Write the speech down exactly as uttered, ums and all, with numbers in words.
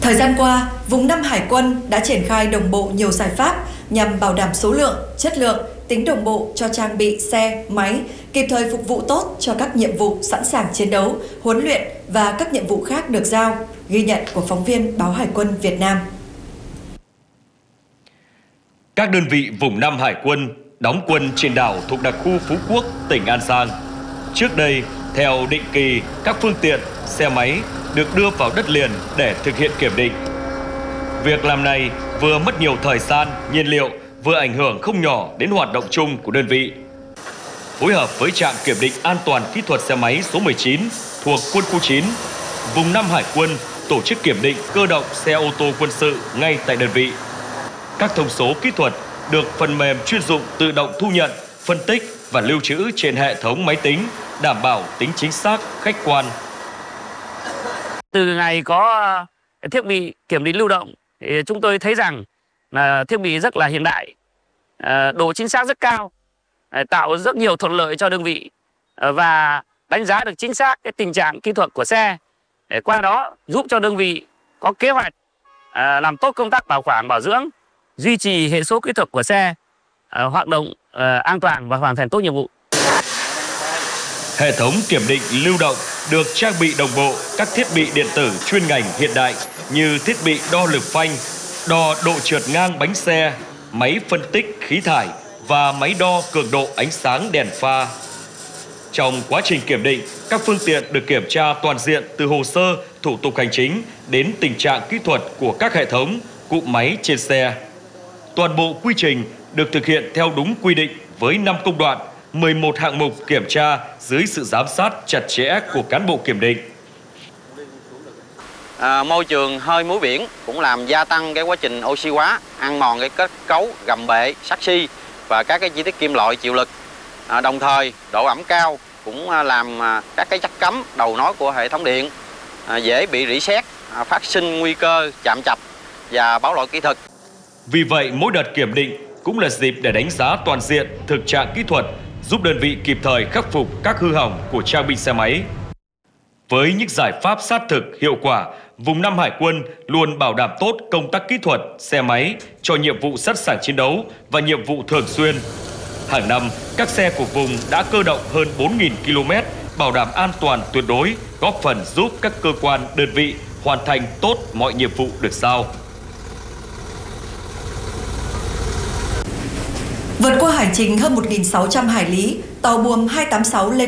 Thời gian qua, vùng năm Hải quân đã triển khai đồng bộ nhiều giải pháp nhằm bảo đảm số lượng, chất lượng, tính đồng bộ cho trang bị xe, máy, kịp thời phục vụ tốt cho các nhiệm vụ sẵn sàng chiến đấu, huấn luyện và các nhiệm vụ khác được giao. Ghi nhận của phóng viên Báo Hải quân Việt Nam. Các đơn vị vùng năm Hải quân đóng quân trên đảo thuộc đặc khu Phú Quốc, tỉnh An Giang. Trước đây, theo định kỳ, các phương tiện, xe máy được đưa vào đất liền để thực hiện kiểm định. Việc làm này vừa mất nhiều thời gian, nhiên liệu, vừa ảnh hưởng không nhỏ đến hoạt động chung của đơn vị. Phối hợp với trạm kiểm định an toàn kỹ thuật xe máy số mười chín thuộc quân khu chín, vùng năm Hải quân tổ chức kiểm định cơ động xe ô tô quân sự ngay tại đơn vị. Các thông số kỹ thuật được phần mềm chuyên dụng tự động thu nhận, phân tích và lưu trữ trên hệ thống máy tính, đảm bảo tính chính xác, khách quan. Từ ngày có thiết bị kiểm định lưu động thì chúng tôi thấy rằng là thiết bị rất là hiện đại, độ chính xác rất cao, tạo rất nhiều thuận lợi cho đơn vị và đánh giá được chính xác cái tình trạng kỹ thuật của xe, để qua đó giúp cho đơn vị có kế hoạch làm tốt công tác bảo quản bảo dưỡng, duy trì hệ số kỹ thuật của xe hoạt động an toàn và hoàn thành tốt nhiệm vụ. Hệ thống kiểm định lưu động được trang bị đồng bộ các thiết bị điện tử chuyên ngành hiện đại như thiết bị đo lực phanh, đo độ trượt ngang bánh xe, máy phân tích khí thải và máy đo cường độ ánh sáng đèn pha. Trong quá trình kiểm định, các phương tiện được kiểm tra toàn diện từ hồ sơ, thủ tục hành chính đến tình trạng kỹ thuật của các hệ thống, cụm máy trên xe. Toàn bộ quy trình được thực hiện theo đúng quy định với năm công đoạn, mười một hạng mục kiểm tra dưới sự giám sát chặt chẽ của cán bộ kiểm định. À, môi trường hơi muối biển cũng làm gia tăng cái quá trình oxy hóa, ăn mòn cái kết cấu gầm bệ, sắt xi và các cái chi tiết kim loại chịu lực. À, đồng thời độ ẩm cao cũng làm các cái chất cấm đầu nối của hệ thống điện à, dễ bị rỉ sét, à, phát sinh nguy cơ chạm chập và báo lỗi kỹ thuật. Vì vậy, mỗi đợt kiểm định cũng là dịp để đánh giá toàn diện thực trạng kỹ thuật, giúp đơn vị kịp thời khắc phục các hư hỏng của trang bị xe máy. Với những giải pháp sát thực, hiệu quả, vùng năm Hải quân luôn bảo đảm tốt công tác kỹ thuật, xe máy cho nhiệm vụ sẵn sàng chiến đấu và nhiệm vụ thường xuyên. Hàng năm, các xe của vùng đã cơ động hơn bốn nghìn ki lô mét, bảo đảm an toàn tuyệt đối, góp phần giúp các cơ quan, đơn vị hoàn thành tốt mọi nhiệm vụ được giao. Vượt qua hành trình hơn một nghìn sáu trăm hải lý, tàu buồm hai tám sáu Lê